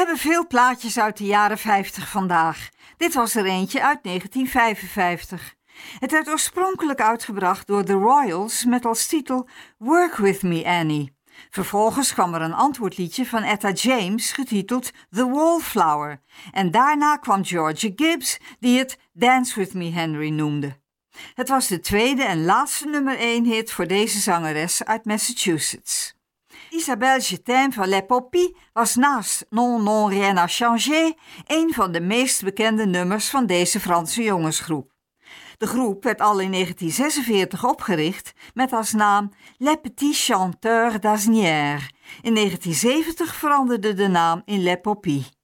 hebben veel plaatjes uit de jaren 50 vandaag. Dit was er eentje uit 1955. Het werd oorspronkelijk uitgebracht door The Royals met als titel Work With Me Annie. Vervolgens kwam er een antwoordliedje van Etta James getiteld The Wallflower. En daarna kwam Georgia Gibbs die het Dance With Me Henry noemde. Het was de tweede en laatste nummer 1 hit voor deze zangeres uit Massachusetts. Isabelle Je t'aime van Les Poppies was naast Non Non Rien à Changer een van de meest bekende nummers van deze Franse jongensgroep. De groep werd al in 1946 opgericht met als naam Les Petits Chanteurs d'Asnières. In 1970 veranderde de naam in Les Poppies.